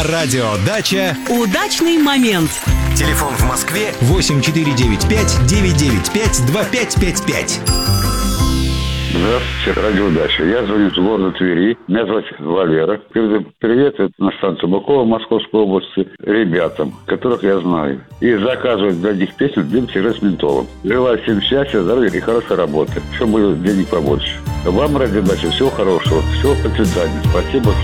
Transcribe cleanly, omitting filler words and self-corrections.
На радио «Дача» Удачный момент. телефон в Москве 8495-995-2555. Здравствуйте, радио «Дача». Я звоню из города Твери. Меня зовут Валера. Привет на станцию Бакова Московской области ребятам, которых я знаю. И заказывать для них песню «Дым-с ментолом». Желаю всем счастья, здоровья и хорошей работы. Все будет денег побольше. Вам, радио «Дача», всего хорошего. Всего процветания. Спасибо.